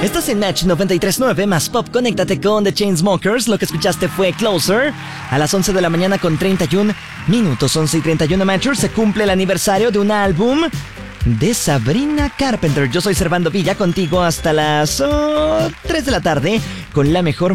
Estás en Match 93.9 más Pop. Conéctate con The Chainsmokers. Lo que escuchaste fue Closer. A las 11 de la mañana con 31 minutos. 11:31 Matchers. Se cumple el aniversario de un álbum de Sabrina Carpenter. Yo soy Servando Villa, contigo hasta las 3 de la tarde con la mejor